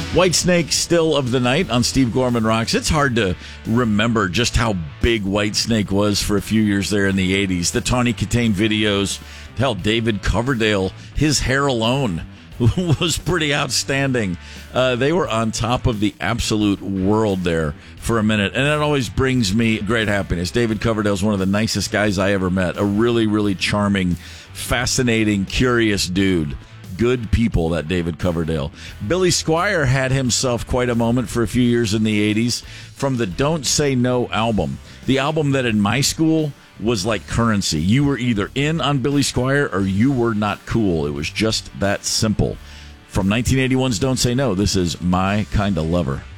Whitesnake still of the night on Steve Gorman Rocks. It's hard to remember just how big Whitesnake was for a few years there in the 80s. The Tawny Katane videos, hell, David Coverdale, his hair alone was pretty outstanding. They were on top of the absolute world there for a minute, and that always brings me great happiness. David Coverdale is one of the nicest guys I ever met. A really, really charming, fascinating, curious dude. Good people, that David Coverdale. Billy Squier had himself quite a moment for a few years in the 80s from the Don't Say No album. The album that in my school was like currency. You were either in on Billy Squier or you were not cool. It was just that simple. From 1981's Don't Say No, this is My Kinda Lover.